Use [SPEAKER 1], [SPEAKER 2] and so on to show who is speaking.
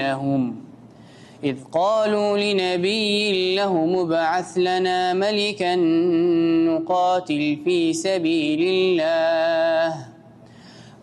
[SPEAKER 1] إذ قالوا لنبي لهم ابعث لنا ملكا نقاتل في سبيل الله